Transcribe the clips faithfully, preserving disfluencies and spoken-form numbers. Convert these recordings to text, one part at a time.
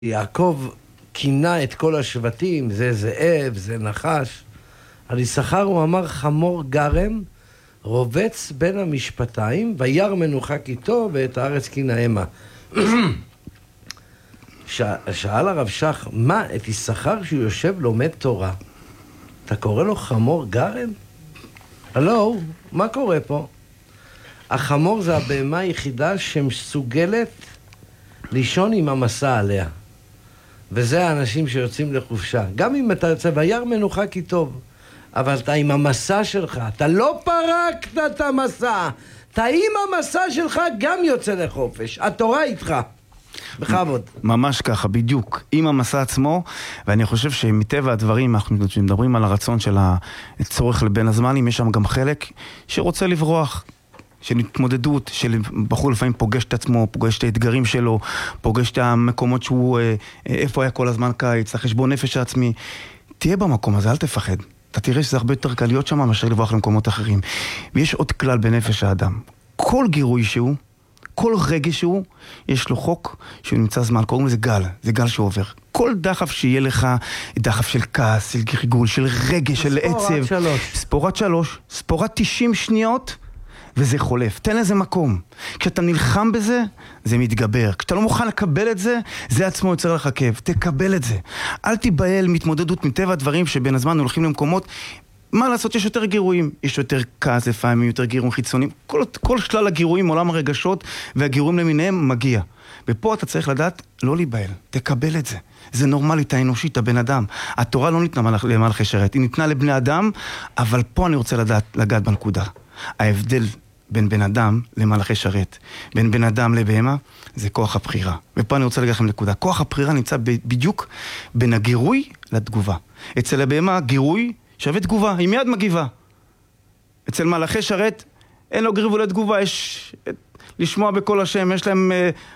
יעקב כינה את כל השבטים, זה זאב, זה נחש. על יששכר הוא אמר חמור גרם, רובץ בין המשפטיים, וירא מנוחה איתו ואת הארץ כנעמה. שאל הרב שך, מה, את יששכר שהוא יושב לומד תורה, אתה קורא לו חמור גרם? הלו, מה קורה פה? החמור זה הבהמה היחידה שמסוגלת לישון עם המסע עליה. וזה האנשים שיוצאים לחופשה. גם אם אתה יוצא, וירא מנוחה כי טוב, אבל אתה עם המסע שלך, אתה לא פרקת את המסע, אתה עם המסע שלך גם יוצא לחופש, התורה איתך. בכבוד. ממש ככה, בדיוק, עם המסע עצמו, ואני חושב שמטבע הדברים, אנחנו מדברים על הרצון של הצורך לבין הזמנים, יש שם גם חלק שרוצה לברוח, של התמודדות, של בחור לפעמים פוגש את עצמו, פוגש את האתגרים שלו, פוגש את המקומות שהוא, איפה היה כל הזמן קיץ, החשבון נפש העצמי. תהיה במקום הזה, אל תפחד. אתה תראה שזה הרבה יותר קל להיות שם מאשר לברוח למקומות אחרים. ויש עוד כלל בנפש האדם. כל גירוי שהוא, כל רגע שהוא, יש לו חוק שהוא נמצא זמן, קוראים לזה גל, זה גל שעובר. כל דחף שיהיה לך, דחף של כעס, של גרגול, של רגע, של עצב. ספורת שלוש. ספורת שלוש, ספורת תשעים שניות, וזה חולף. תן לזה מקום. כשאתה נלחם בזה, זה מתגבר. כשאתה לא מוכן לקבל את זה, זה עצמו יוצר לך כאב. תקבל את זה. אל תיבהל מתמודדות מטבע הדברים שבין הזמן הולכים למקומות. מה לעשות? יש יותר גירויים. יש יותר כעס לפעמים, יותר גירויים חיצוניים. כל, כל שלל הגירויים, עולם הרגשות והגירויים למיניהם מגיע. ופה אתה צריך לדעת לא להיבהל. תקבל את זה. זה נורמלית, האנושית, הבן אדם. התורה לא ניתנה למלכי שרת. היא ניתנה לבני אדם, אבל פה אני רוצה לדעת, לגעת בנקודה. ההבדל בין בן אדם למלאכי שרת, בין בן אדם לבהמה, זה כוח הבחירה. ופה אני רוצה להגיד לכם נקודה. כוח הבחירה נמצא בדיוק בין הגירוי לתגובה. אצל הבהמה, גירוי שווה תגובה, היא מיד מגיבה. אצל מלאכי שרת, אין לו גירוי לתגובה, יש לשמוע בכל השם, יש להם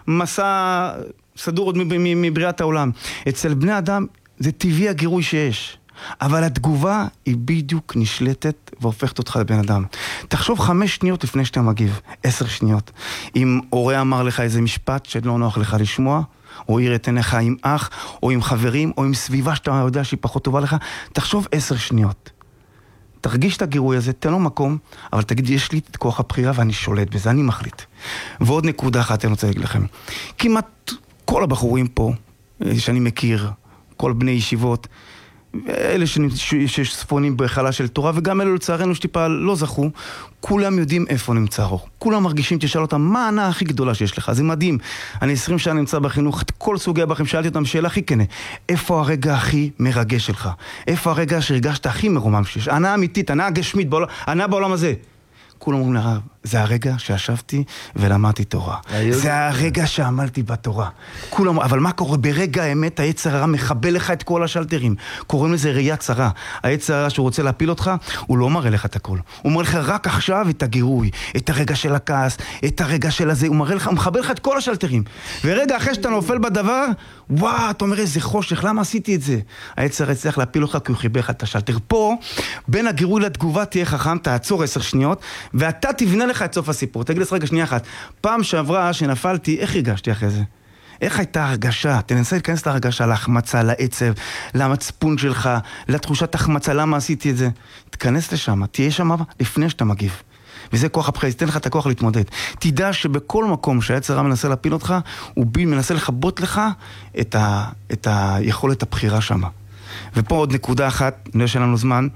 מסע סדור עוד מבריאת העולם. אצל בני אדם, זה טבעי הגירוי שיש. אבל התגובה היא בדיוק נשלטת והופכת אותך לבן אדם. תחשוב חמש שניות לפני שאתה מגיב, עשר שניות. אם הורה אמר לך איזה משפט שלא נוח לך לשמוע, או עיר את עיניך עם אח, או עם חברים, או עם סביבה שאתה יודע שהיא פחות טובה לך, תחשוב עשר שניות. תרגיש את הגירוי הזה, תן לו מקום, אבל תגיד, יש לי את כוח הבחירה ואני שולט בזה, אני מחליט. ועוד נקודה אחת אני רוצה להגיד לכם. כמעט כל הבחורים פה, שאני מכיר, כל בני ישיבות, אלה שספונים בהיכלה של תורה, וגם אלו לצערנו שטיפה לא זכו, כולם יודעים איפה נמצא אור. כולם מרגישים, תשאל אותם, מה הענה הכי גדולה שיש לך? זה מדהים. אני עשרים שנה נמצא בחינוך, את כל סוגי הבחים, שאלתי אותם שאלה הכי כנה. איפה הרגע הכי מרגש שלך? איפה הרגע שהרגשת הכי מרומם שיש? הענה אמיתית, הענה הגשמית, הענה בעולם הזה. כולם אומרים לרב, זה הרגע שישבתי ולמדתי תורה. זה הרגע שעמלתי בתורה. כולם, אבל מה קורה? ברגע האמת היצר הרע מחבל לך את כל השלטרים. קוראים לזה ראיית צרה. היצר הרע שהוא רוצה להפיל אותך, הוא לא מראה לך את הכל. הוא מראה לך רק עכשיו את הגירוי, את הרגע של הכעס, את הרגע של הזה. הוא מראה לך, הוא מחבל לך את כל השלטרים. ורגע אחרי שאתה נופל בדבר, וואו, אתה אומר, איזה חושך, למה עשיתי את זה? היצר יצטרך להפיל אותך כי הוא חיבר לך את השלטר. פה, בין הגירוי לתגובה תהיה חכם, תעצור עשר שניות, ואתה תבנה לך את סוף הסיפור. תגיד לס רגע שנייה אחת. פעם שעברה שנפלתי, איך הרגשתי אחרי זה? איך הייתה הרגשה? תנסה להתכנס להרגשה, להחמצה, לעצב, למצפון שלך, לתחושת החמצה, למה עשיתי את זה? תכנס לשם, תהיה שם לפני שאתה מגיב. וזה כוח הבחירה, תתן לך את הכוח להתמודד. תדע שבכל מקום שהיצר הרע מנסה להפיל אותך, הוא בי מנסה לחבות לך את, ה, את היכולת הבחירה שם. ופה עוד נקודה אחת, לא יש לנו זמן,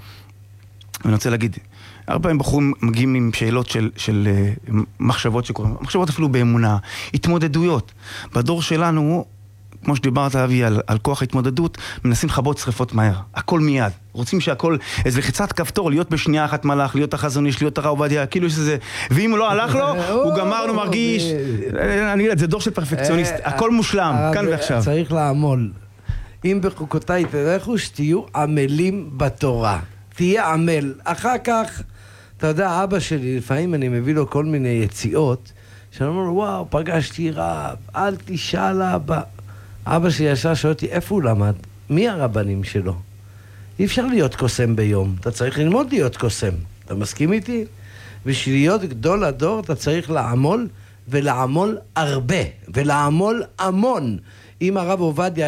ואני רוצה להגיד, הרבה פעמים בחורים מגיעים עם שאלות של, של uh, מחשבות שקוראים, מחשבות אפילו באמונה, התמודדויות. בדור שלנו, כמו שדיברת אבי על, על כוח ההתמודדות, מנסים לחבות שריפות מהר. הכל מיד. רוצים שהכל, איזה לחיצת כפתור, להיות בשנייה אחת מלאך, להיות החזון איש, להיות הרב עובדיה, כאילו יש איזה, ואם הוא לא הלך לו, הוא גמרנו, מרגיש, אני אגיד, זה דור של פרפקציוניסט, הכל מושלם, כאן ועכשיו. צריך לעמול. אם בחוקותיי תלכו, שתהיו עמלים בתורה. תהיה עמל. אחר כך, אתה יודע, אבא שלי, לפעמים אני מביא לו כל מיני יציאות, שאני אומר לו, וואו, פגשתי רב, אל תשאל אבא. אבא שלי ישר שואל אותי, איפה הוא למד? מי הרבנים שלו? אי אפשר להיות קוסם ביום, אתה צריך ללמוד להיות קוסם. אתה מסכים איתי? בשביל להיות גדול הדור, אתה צריך לעמול, ולעמול הרבה, ולעמול המון. אם הרב עובדיה